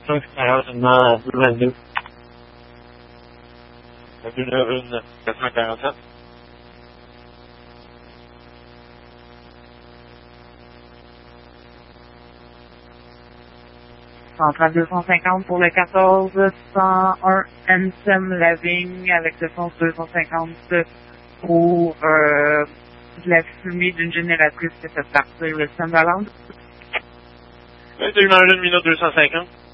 5 seulement 22. 1 447. Centrale 250 pour le 14 101 Ansem Laving avec défense 250 pour de la fumée d'une génératrice qui fait partir le Sunderland. 21 minutes 250.